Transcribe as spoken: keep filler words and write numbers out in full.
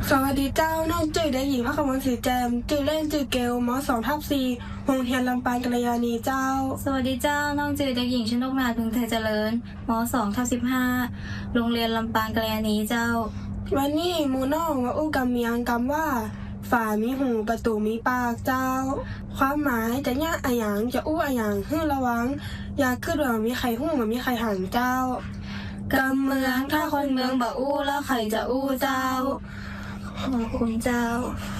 สวัสดีเจ้าน้องจื่อเด็กหญิงพระคำวันศรีแจมจื่อเล่นจื่อเกลมสองทับสี่โรงเรียนลำปางกัลยาณีเจ้าสวัสดีเจ้าน้องจื่อเด็กหญิงชนกนาพึงไทยเจริญมสองทับสิบห้าโรงเรียนลำปางกัลยาณีเจ้าวันนี้มูน้องมาอู้กำเมียงกำว่าฝามีหูประตูมีปากเจ้าความหมายจะเนี่ยอะหยังจะอู้อะหยังให้ระวังอย่าขึ้นว่ามีใครหู้มันมีใครหันเจ้ากำเมืองถ้าคนเมืองบ่อู้แล้วใครจะอู้เจ้าขอบคุณเจ้า